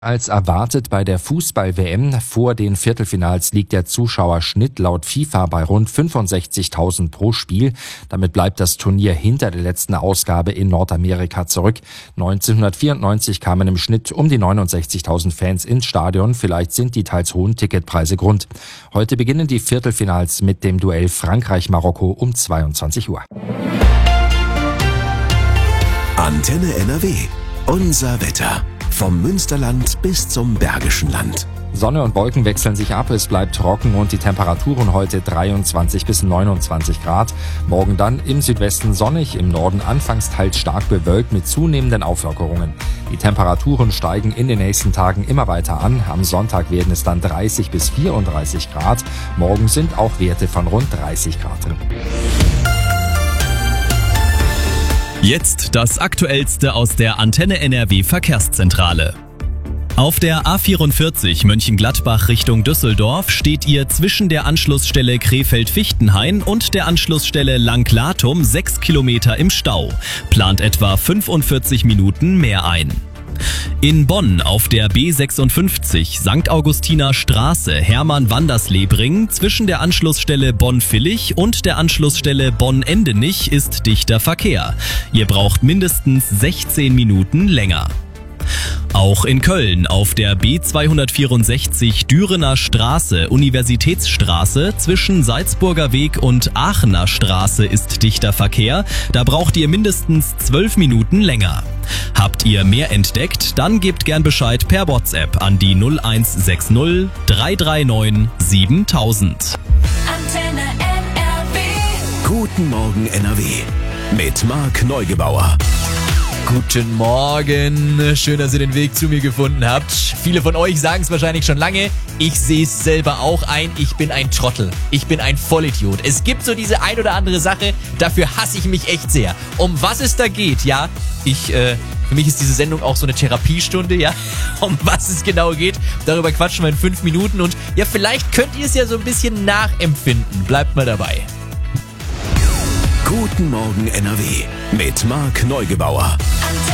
Als erwartet bei der Fußball-WM vor den Viertelfinals liegt der Zuschauerschnitt laut FIFA bei rund 65.000 pro Spiel. Damit bleibt das Turnier hinter der letzten Ausgabe in Nordamerika zurück. 1994 kamen im Schnitt um die 69.000 Fans ins Stadion. Vielleicht sind die teils hohen Ticketpreise Grund. Heute beginnen die Viertelfinals mit dem Duell Frankreich-Marokko um 22 Uhr. Antenne NRW. Unser Wetter. Vom Münsterland bis zum Bergischen Land. Sonne und Wolken wechseln sich ab, es bleibt trocken und die Temperaturen heute 23 bis 29 Grad. Morgen dann im Südwesten sonnig, im Norden anfangs teils stark bewölkt mit zunehmenden Auflockerungen. Die Temperaturen steigen in den nächsten Tagen immer weiter an. Am Sonntag werden es dann 30 bis 34 Grad. Morgen sind auch Werte von rund 30 Grad drin. Jetzt das Aktuellste aus der Antenne NRW Verkehrszentrale. Auf der A44 Mönchengladbach Richtung Düsseldorf steht ihr zwischen der Anschlussstelle Krefeld-Fichtenhain und der Anschlussstelle Langlatum 6 Kilometer im Stau. Plant etwa 45 Minuten mehr ein. In Bonn auf der B56 St. Augustiner Straße Hermann-Wanderslebring zwischen der Anschlussstelle Bonn-Villich und der Anschlussstelle Bonn-Endenich ist dichter Verkehr. Ihr braucht mindestens 16 Minuten länger. Auch in Köln auf der B264 Dürener Straße, Universitätsstraße zwischen Salzburger Weg und Aachener Straße ist dichter Verkehr. Da braucht ihr mindestens 12 Minuten länger. Habt ihr mehr entdeckt? Dann gebt gern Bescheid per WhatsApp an die 0160 339 7000. Antenne NRW. Guten Morgen NRW. Mit Marc Neugebauer. Guten Morgen, schön, dass ihr den Weg zu mir gefunden habt. Viele von euch sagen es wahrscheinlich schon lange, ich sehe es selber auch ein, ich bin ein Trottel, ich bin ein Vollidiot. Es gibt so diese ein oder andere Sache, dafür hasse ich mich echt sehr. Um was es da geht, ja, für mich ist diese Sendung auch so eine Therapiestunde, ja, um was es genau geht, darüber quatschen wir in 5 Minuten und ja, vielleicht könnt ihr es ja so ein bisschen nachempfinden, bleibt mal dabei. Guten Morgen NRW mit Marc Neugebauer.